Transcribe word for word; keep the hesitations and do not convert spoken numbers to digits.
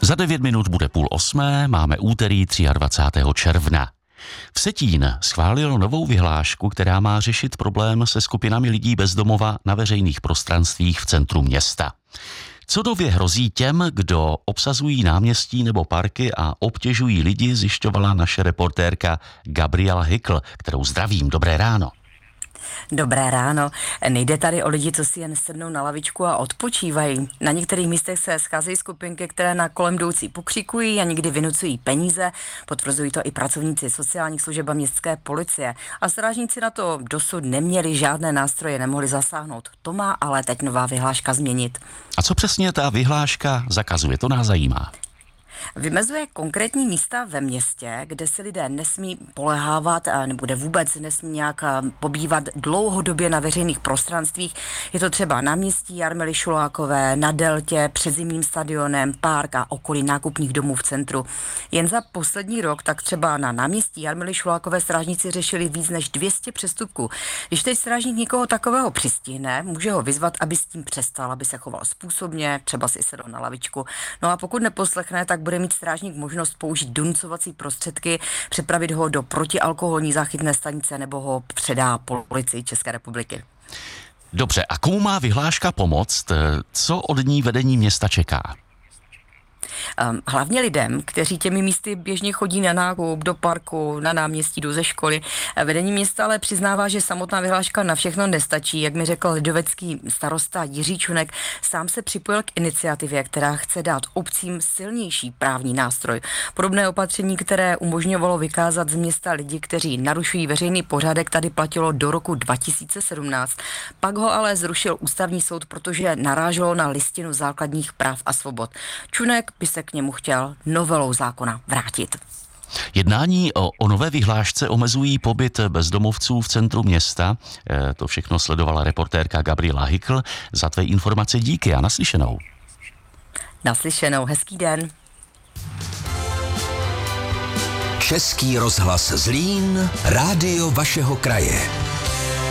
Za devět minut bude půl osmé, máme úterý dvacátého třetího června. Vsetín schválil novou vyhlášku, která má řešit problém se skupinami lidí bez domova na veřejných prostranstvích v centru města. Co nově hrozí těm, kdo obsazují náměstí nebo parky a obtěžují lidi, zjišťovala naše reportérka Gabriela Hykl, kterou zdravím. Dobré ráno. Dobré ráno. Nejde tady o lidi, co si jen sednou na lavičku a odpočívají. Na některých místech se scházejí skupinky, které na kolem jdoucí pokřikují a někdy vynucují peníze. Potvrzují to i pracovníci sociálních služeb a městské policie. A strážníci na to dosud neměli žádné nástroje, nemohli zasáhnout. To má ale teď nová vyhláška změnit. A co přesně ta vyhláška zakazuje? To nás zajímá. Vymezuje konkrétní místa ve městě, kde si lidé nesmí polehávat nebo kde vůbec nesmí nějak pobývat dlouhodobě na veřejných prostranstvích. Je to třeba náměstí Jarmily Šulákové, na Deltě, před Zimním stadionem, park a okolí nákupních domů v centru. Jen za poslední rok tak třeba na náměstí Jarmily Šulákové strážníci řešili víc než dvě stě přestupků. Když teď strážník někoho takového přistihne, může ho vyzvat, aby s tím přestal, aby se choval způsobně, třeba si sedl na lavičku. No a pokud neposlechne, tak bude mít strážník možnost použít donucovací prostředky, přepravit ho do protialkoholní záchytné stanice nebo ho předá policii České republiky. Dobře, a komu má vyhláška pomoct? Co od ní vedení města čeká? Um, hlavně lidem, kteří těmi místy běžně chodí na nákup, do parku, na náměstí, do ze školy. Vedení města ale přiznává, že samotná vyhláška na všechno nestačí. Jak mi řekl lidovecký starosta Jiří Čunek, sám se připojil k iniciativě, která chce dát obcím silnější právní nástroj. Podobné opatření, které umožňovalo vykázat z města lidi, kteří narušují veřejný pořádek, tady platilo do roku dva tisíce sedmnáct. Pak ho ale zrušil ústavní soud, protože naráželo na listinu základních práv a svobod. Čunek by se k němu chtěl novelou zákona vrátit. Jednání o, o nové vyhlášce omezují pobyt bezdomovců v centru města. E, to všechno sledovala reportérka Gabriela Hykl. Za tvé informace díky a naslyšenou. Naslyšenou, hezký den. Český rozhlas Zlín, rádio vašeho kraje.